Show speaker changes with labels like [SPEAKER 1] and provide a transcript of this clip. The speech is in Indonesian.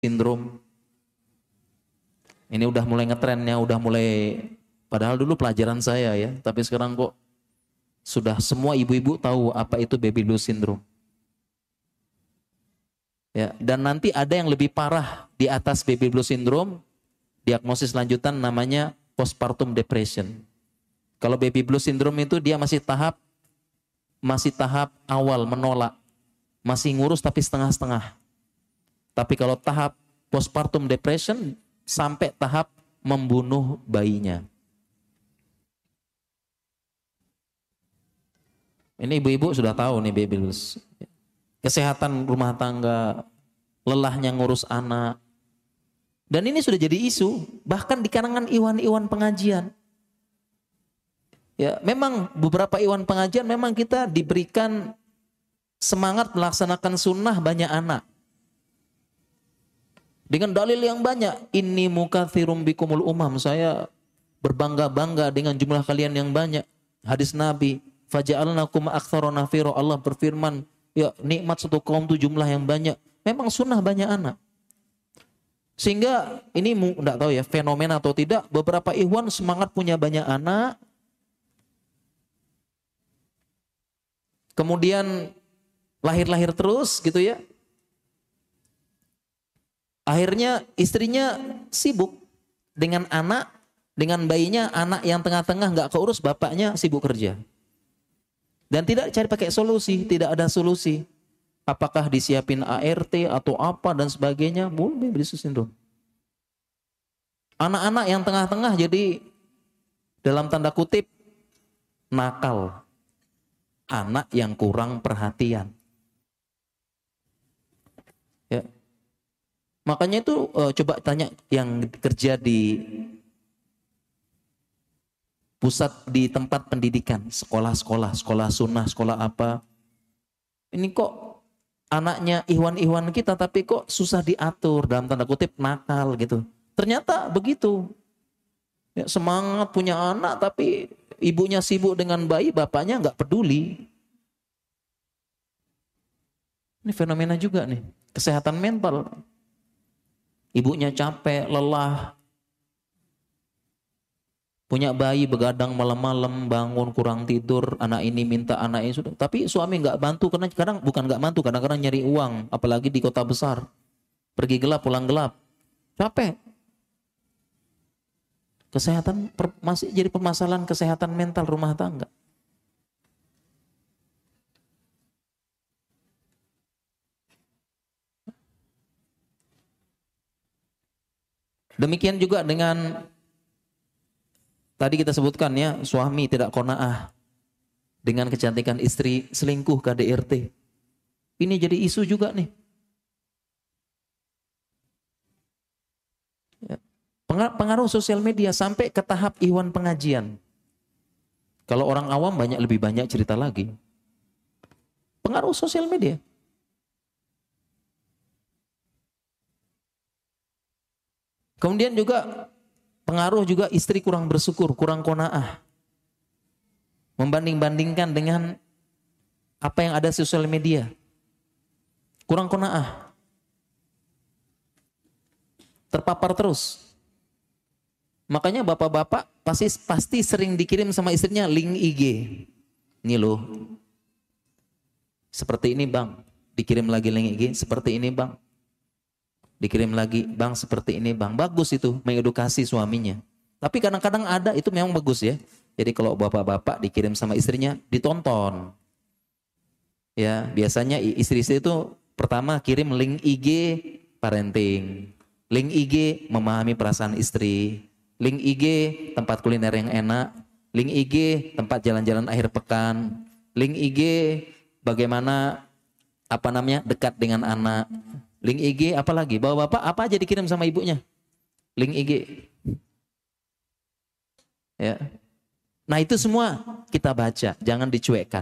[SPEAKER 1] Syndrome. Ini udah mulai ngetrennya, udah mulai, padahal dulu pelajaran saya ya, tapi sekarang kok sudah semua ibu-ibu tahu apa itu baby blues syndrome. Ya, dan nanti ada yang lebih parah di atas baby blues syndrome, diagnosis lanjutan namanya postpartum depression. Kalau baby blues syndrome itu dia masih tahap awal menolak, masih ngurus tapi setengah-setengah. Tapi kalau tahap postpartum depression sampai tahap membunuh bayinya. Ini ibu-ibu sudah tahu nih baby blues. Kesehatan rumah tangga, lelahnya ngurus anak. Dan ini sudah jadi isu, bahkan di kalangan iwan-iwan pengajian. Ya, memang beberapa iwan pengajian memang kita diberikan semangat melaksanakan sunnah banyak anak. Dengan dalil yang banyak, inni mukatsirum bikumul umam, saya berbangga-bangga dengan jumlah kalian yang banyak. Hadis Nabi, faja'alnakum aktsara nafira, Allah berfirman, ya nikmat satu kaum itu jumlah yang banyak. Memang sunnah banyak anak. Sehingga ini enggak tahu ya fenomena atau tidak, beberapa ikhwan semangat punya banyak anak. Kemudian lahir-lahir terus gitu ya. Akhirnya istrinya sibuk dengan anak, dengan bayinya, anak yang tengah-tengah nggak keurus, bapaknya sibuk kerja. Dan tidak cari pakai solusi, tidak ada solusi. Apakah disiapin ART atau apa dan sebagainya, mulai baby blues syndrome. Anak-anak yang tengah-tengah jadi dalam tanda kutip nakal. Anak yang kurang perhatian. Ya. Makanya itu coba tanya yang kerja di pusat, di tempat pendidikan, sekolah-sekolah, sekolah sunnah, sekolah apa. Ini kok anaknya ihwan-ihwan kita tapi kok susah diatur, dalam tanda kutip nakal gitu. Ternyata begitu. Ya, semangat punya anak tapi ibunya sibuk dengan bayi, bapaknya nggak peduli. Ini fenomena juga nih, kesehatan mental. Ibunya capek, lelah. Punya bayi begadang malam-malam, bangun kurang tidur, anak ini minta, anak ini sudah. Tapi suami nggak bantu, karena kadang bukan nggak bantu, kadang-kadang nyari uang, apalagi di kota besar. Pergi gelap, pulang gelap. Capek. Kesehatan masih jadi permasalahan kesehatan mental rumah tangga. Demikian juga dengan tadi kita sebutkan ya, suami tidak qanaah dengan kecantikan istri, selingkuh KDRT. Ini jadi isu juga nih. Pengaruh sosial media sampai ke tahap ikhwan pengajian. Kalau orang awam lebih banyak cerita lagi. Pengaruh sosial media. Kemudian juga pengaruh juga istri kurang bersyukur, kurang qanaah. Membanding-bandingkan dengan apa yang ada di sosial media. Kurang qanaah. Terpapar terus. Makanya bapak-bapak pasti sering dikirim sama istrinya link IG. Ini loh. Seperti ini bang. Dikirim lagi link IG. Seperti ini bang. Dikirim lagi, bang seperti ini bang. Bagus itu, mengedukasi suaminya. Tapi kadang-kadang ada, itu memang bagus ya. Jadi kalau bapak-bapak dikirim sama istrinya, ditonton. Ya, biasanya istri-istri itu pertama kirim link IG parenting. Link IG memahami perasaan istri. Link IG tempat kuliner yang enak. Link IG tempat jalan-jalan akhir pekan. Link IG bagaimana dekat dengan anak. Link IG apa lagi? Bapak apa aja dikirim sama ibunya? Link IG. Ya. Nah itu semua kita baca, jangan dicuekkan.